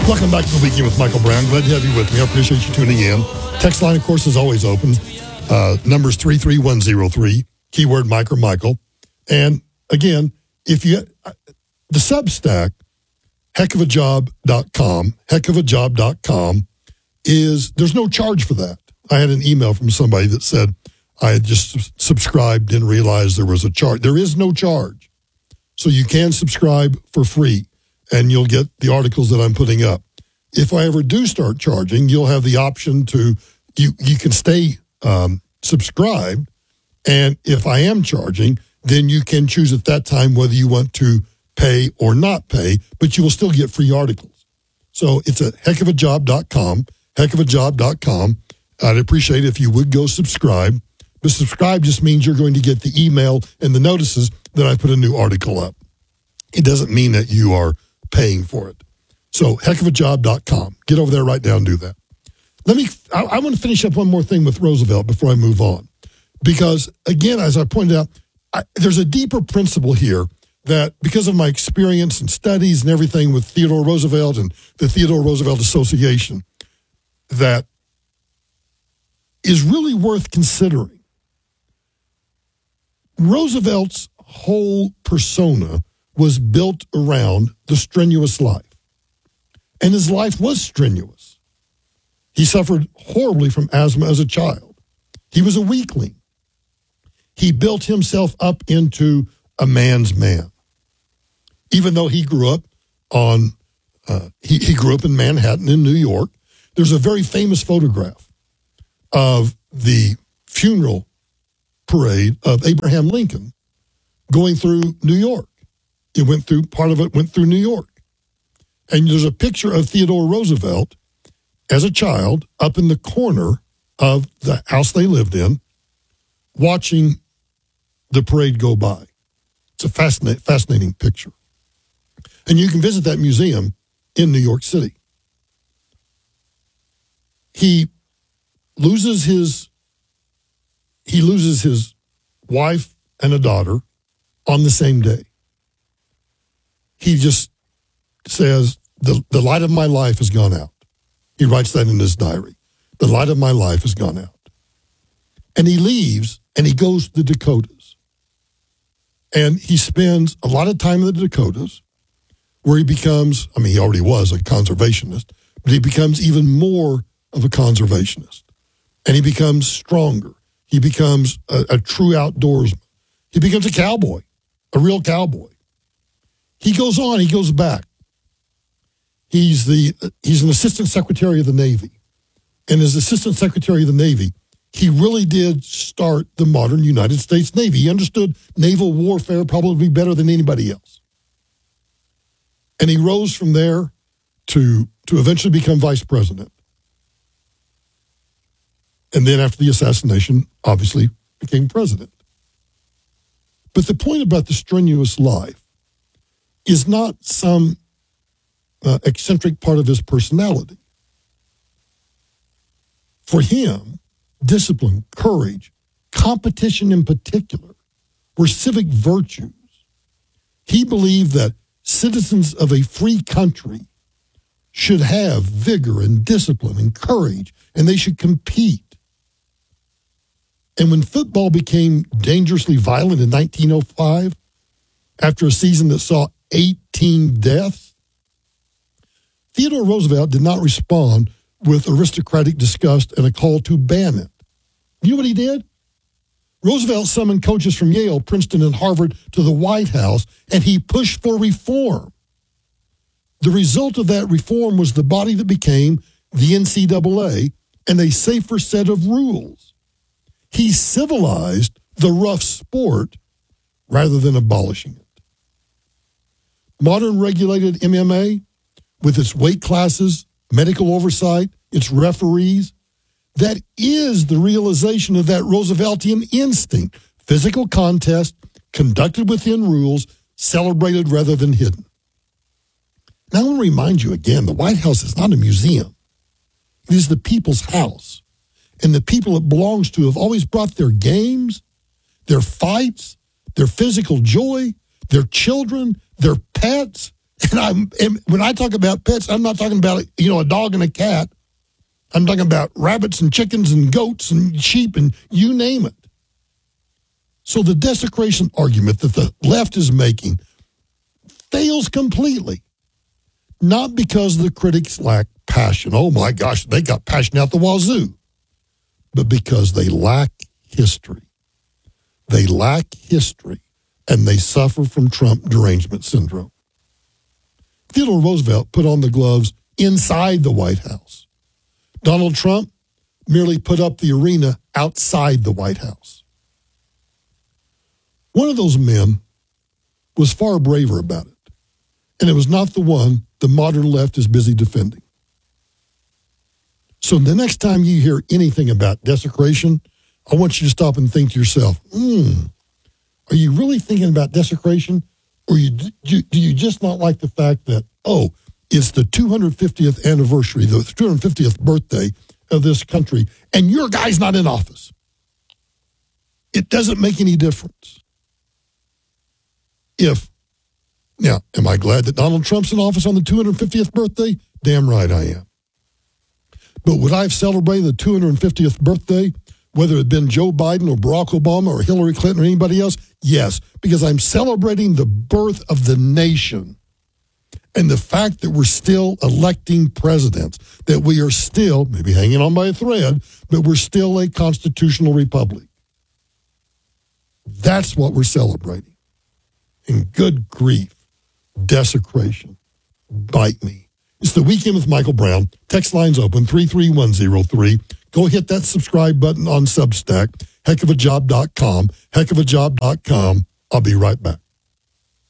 Welcome back to The Weekend with Michael Brown. Glad to have you with me. I appreciate you tuning in. Text line, of course, is always open. Number's 33103, keyword Mike or Michael. And again, if you, the Substack, heckofajob.com, there's no charge for that. I had an email from somebody that said I had just subscribed, didn't realize there was a charge. There is no charge. So you can subscribe for free, and you'll get the articles that I'm putting up. If I ever do start charging, you'll have the option to, you can stay subscribed, and if I am charging, then you can choose at that time whether you want to pay or not pay, but you will still get free articles. So it's at heckofajob.com, heckofajob.com. I'd appreciate it if you would go subscribe. But subscribe just means you're going to get the email and the notices that I put a new article up. It doesn't mean that you are paying for it. So heckofajob.com. Get over there right now and do that. I want to finish up one more thing with Roosevelt before I move on. Because, again, as I pointed out, there's a deeper principle here that because of my experience and studies and everything with Theodore Roosevelt and the Theodore Roosevelt Association, that is really worth considering. Roosevelt's whole persona was built around the strenuous life. And his life was strenuous. He suffered horribly from asthma as a child. He was a weakling. He built himself up into a man's man. Even though he grew up he grew up in Manhattan in New York. There's a very famous photograph of the funeral parade of Abraham Lincoln going through New York. Part of it went through New York. And there's a picture of Theodore Roosevelt as a child up in the corner of the house they lived in, watching the parade go by. It's a fascinating picture. And you can visit that museum in New York City. He loses his wife and a daughter on the same day. He just says, the light of my life has gone out. He writes that in his diary. The light of my life has gone out. And he leaves and he goes to the Dakotas. And he spends a lot of time in the Dakotas where he becomes, he already was a conservationist, but he becomes even more of a conservationist. And he becomes stronger. He becomes a true outdoorsman. He becomes a cowboy, a real cowboy. He goes on, he goes back. He's an assistant secretary of the Navy. And as assistant secretary of the Navy, he really did start the modern United States Navy. He understood naval warfare probably better than anybody else. And he rose from there to eventually become vice president. And then after the assassination, obviously became president. But the point about the strenuous life is not some eccentric part of his personality. For him, discipline, courage, competition in particular, were civic virtues. He believed that citizens of a free country should have vigor and discipline and courage, and they should compete. And when football became dangerously violent in 1905, after a season that saw 18 deaths, Theodore Roosevelt did not respond with aristocratic disgust and a call to ban it. You know what he did? Roosevelt summoned coaches from Yale, Princeton, and Harvard to the White House, and he pushed for reform. The result of that reform was the body that became the NCAA and a safer set of rules. He civilized the rough sport rather than abolishing it. Modern regulated MMA, with its weight classes, medical oversight, its referees, that is the realization of that Rooseveltian instinct. Physical contest, conducted within rules, celebrated rather than hidden. Now I want to remind you again, the White House is not a museum. It is the people's house. And the people it belongs to have always brought their games, their fights, their physical joy, their children, their pets, And when I talk about pets, I'm not talking about, a dog and a cat. I'm talking about rabbits and chickens and goats and sheep and you name it. So the desecration argument that the left is making fails completely. Not because the critics lack passion. Oh my gosh, they got passion out the wazoo. But because they lack history. They lack history, and they suffer from Trump derangement syndrome. Theodore Roosevelt put on the gloves inside the White House. Donald Trump merely put up the arena outside the White House. One of those men was far braver about it, and it was not the one the modern left is busy defending. So the next time you hear anything about desecration, I want you to stop and think to yourself, are you really thinking about desecration? Or do you just not like the fact that, it's the 250th anniversary, the 250th birthday of this country, and your guy's not in office? It doesn't make any difference. Now, am I glad that Donald Trump's in office on the 250th birthday? Damn right I am. But would I have celebrated the 250th birthday, whether it had been Joe Biden or Barack Obama or Hillary Clinton or anybody else? Yes, because I'm celebrating the birth of the nation and the fact that we're still electing presidents, that we are still, maybe hanging on by a thread, but we're still a constitutional republic. That's what we're celebrating. And good grief, desecration, bite me. It's the Weekend with Michael Brown. Text lines open, 33103. Go hit that subscribe button on Substack, heckofajob.com, heckofajob.com. I'll be right back.